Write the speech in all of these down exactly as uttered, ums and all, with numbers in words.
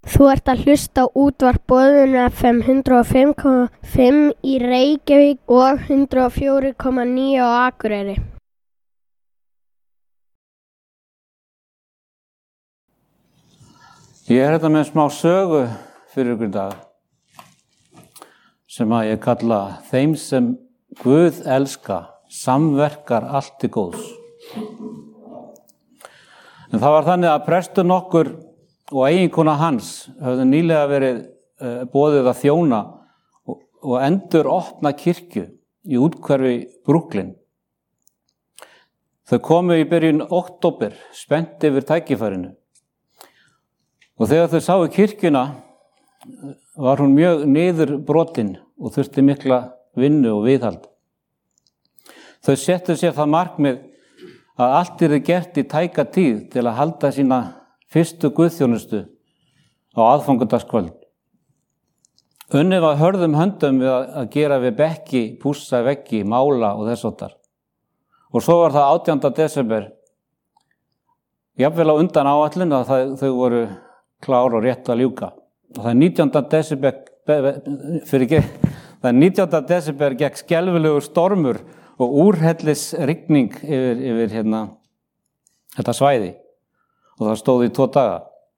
Þú ert að hlusta á útvarp Boðun F M hundrað og fimm komma fimm í Reykjavík og hundrað og fjögur komma níu á Akureyri. Ég er þetta með smá sögu fyrir ykkur í dag sem að ég kalla þeim sem Guð elska, samverkar allt til góðs. En það var þannig að prestur nokkur og eiginkona hans höfðu nýlega verið uh, boðið að þjóna og, og endur opna kirkju í úthverfi Brooklyn. Þau komu í byrjun október, spennt yfir tækifærinu. Og þegar þau sáu kirkjuna var hún mjög niður brotin og þurfti mikla vinnu og viðhald. Þau settu sér það markmið að allt yrði gert í tæka tíð til að halda sína fyrstu guðþjónustu á aðfangadagskvöld. Unnið var hörðum höndum við að gera við bekki, pússa veggi, mála og þess háttar. Og svo var það átjánda desember, jafnvel á undan áætlun að það, þau voru klár og rétt að ljúka. Og það er nítjánda desember, fyrir ekki, það er nítjánda desember gekk skelfilegur stormur og úrhellis rigning yfir, yfir hérna, þetta svæði. Og það stóð í tvo daga.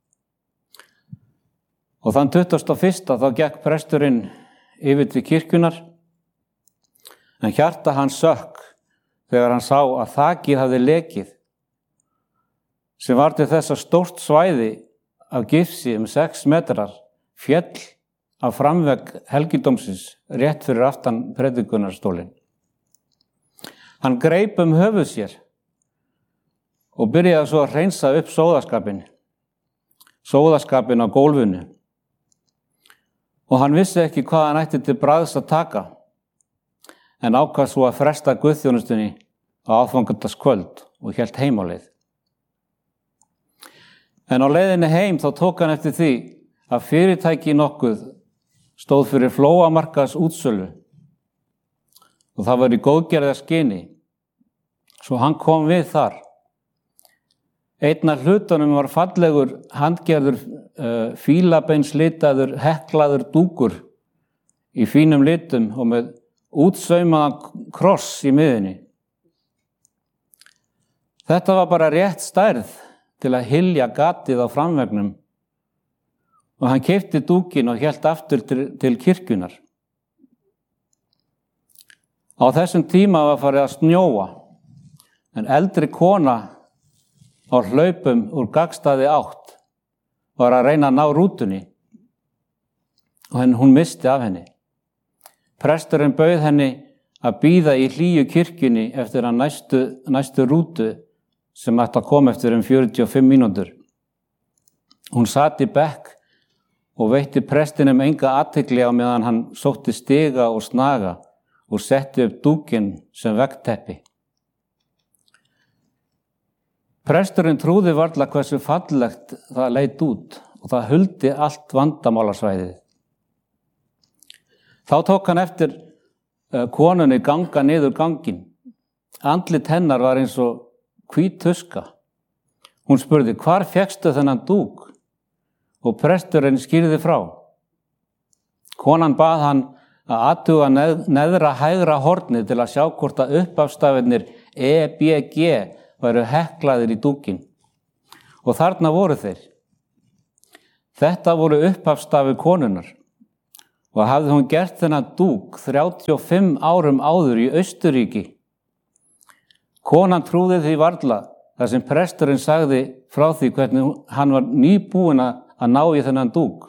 Og þann tuttugasta og fyrsta þá gekk presturinn yfir til kirkjunar, en hjarta hans sökk þegar hann sá að þakið hafði lekið, sem var til þess að stórt svæði af gifsi um sex metrar féll af framvegg helgidómsins rétt fyrir aftan predikunarstólinn. Hann greip um höfuð sér og byrjaði svo að hreinsa upp sóðaskapin, sóðaskapin á gólfinu. Og hann vissi ekki hvað hann ætti til bragðs að taka, en ákvað svo að fresta guðþjónustunni á aðfangadagskvöld og hélt heim á leið. En á leiðinni heim þá tók hann eftir því að fyrirtæki nokkuð stóð fyrir flóamarkaðs útsölu og það var í góðgerðarskyni, svo hann kom við þar. Einn af hlutunum var fallegur, handgerður, uh, fílabeinslitaður, heklaður dúkur í fínum litum og með útsaumaðan kross í miðunni. Þetta var bara rétt stærð til að hylja gatið á framvegnum og hann keypti dúkin og hélt aftur til, til kirkjunar. Á þessum tíma var farið að snjóa, en eldri kona á hlaupum úr gagnstæði átt var að reyna að ná rútunni og hún misti af henni. Presturinn bauð henni að bíða í hlýju kirkjunni eftir að næstu, næstu rútu sem ætti að koma eftir um fjörutíu og fimm mínútur. Hún sat í bekk og veitti prestinum enga athygli á meðan hann sótti stiga og snaga og setti upp dúkinn sem veggteppi. Presturinn trúði varla hversu fallegt það leit út og það huldi allt vandamálasvæðið. Þá tók hann eftir konunni ganga niður ganginn. Andlit hennar var eins og hvít tuska. Hún spurði, hvar fékkstu þennan dúk? Og presturinn skýrði frá. Konan bað hann að athuga neð, neðra hægra hornið til að sjá hvort að uppafstafirnir E B G væru heklaðir í dúkinn. Og þarna voru þeir. Þetta voru upphafsstafir konunnar. Og hafði hún gert þennan dúk þrjátíu og fimm árum áður í Austurríki. Konan trúði því varla þar sem presturinn sagði frá því hvernig hann var nýbúinn að ná í þennan dúk.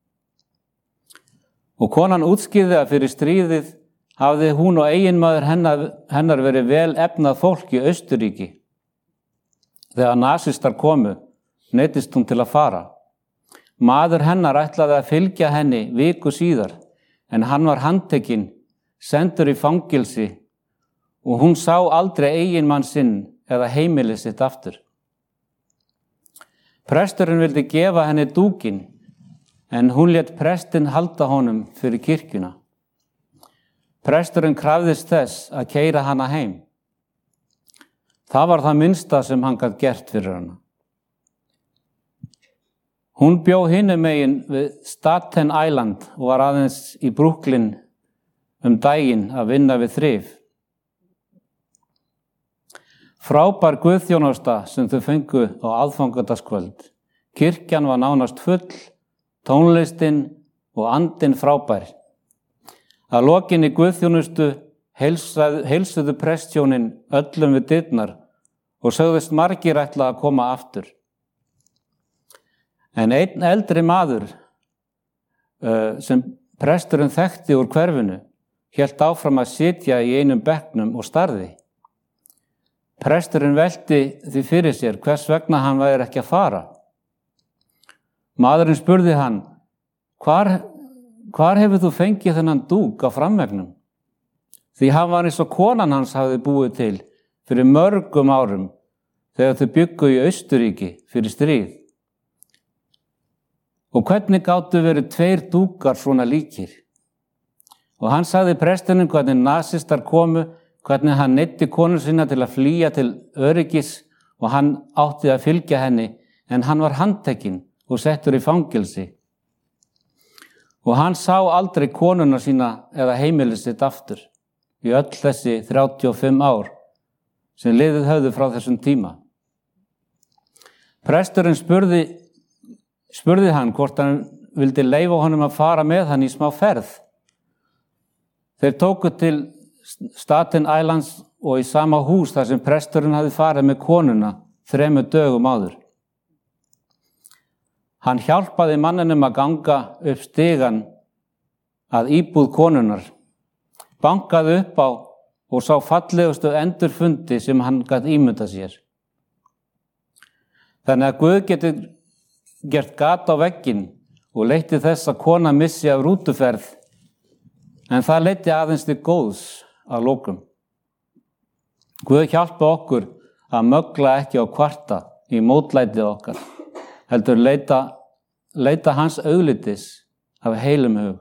Og konan útskýrði að fyrir stríðið hafði hún og eiginmaður hennar, hennar verið vel efnað fólk í Austurríki. Þegar nasistar komu, neyddist hún til að fara. Maður hennar ætlaði að fylgja henni viku síðar, en hann var handtekinn, sendur í fangilsi og hún sá aldrei eiginmann sinn eða heimili sitt aftur. Presturinn vildi gefa henni dúkinn, en hún lét prestinn halda honum fyrir kirkjuna. Presturinn krafðist þess að keyra hana heim. Það var það minnsta sem hann gat gert fyrir hana. Hún bjó hinum megin við Staten Island og var aðeins í Brooklyn um daginn að vinna við þrif. Frábær guðþjónusta sem þau fengu á aðfangadagskvöld. Kirkjan var nánast full, tónlistin og andinn frábær. Að lokinni guðþjónustu heilsaðu, heilsuðu prestshjónin öllum við dyrnar og sögðust margir ætla að koma aftur. En einn eldri maður uh, sem presturinn þekkti úr hverfinu hélt áfram að sitja í einum bekknum og starði. Presturinn velti því fyrir sér hvers vegna hann væri ekki að fara. Maðurinn spurði hann, hvar, hvar hefur þú fengið þennan dúk á framveggnum? Því hann var eins og konan hans hafði búið til fyrir mörgum árum þegar þau bjuggu í Austurríki fyrir stríð. Og hvernig gátu verið tveir dúkar svona líkir? Og hann sagði prestinum hvernig nasistar komu, hvernig hann neyddi konu sína til að flýja til öryggis og hann átti að fylgja henni, en hann var handtekinn og settur í fangelsi. Og hann sá aldrei konuna sína eða heimilið sitt aftur í öll þessi þrjátíu og fimm ár sem liðið höfðu frá þessum tíma. Presturinn spurði, spurði hann hvort hann vildi leyfa honum að fara með hann í smá ferð. Þeir tóku til Staten Islands og í sama hús þar sem presturinn hafði farið með konuna þremur dögum áður. Hann hjálpaði manninum að ganga upp stigann að íbúð konunar, bankaði upp á og sá fallegustu endurfundi sem hann gat ímyndað sér. Þannig að Guð getur gert gat á vegginn og leiddi þess að kona missi af rútuferð, en það leiddi aðeins til góðs að lokum. Guð hjálpa okkur að mögla ekki á kvarta í mótlætið okkar, heldur leita, leita hans auglitis af heilum hug.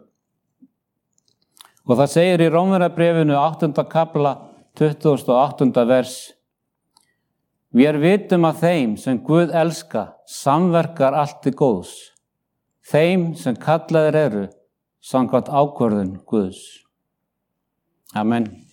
Og það segir í Rómverjabréfinu áttunda kafla tuttugasta og áttunda vers: Vér vitum að þeim sem Guð elska samverkar allt til góðs, þeim sem kallaðir eru samkvæmt ákvörðun Guðs. Amen.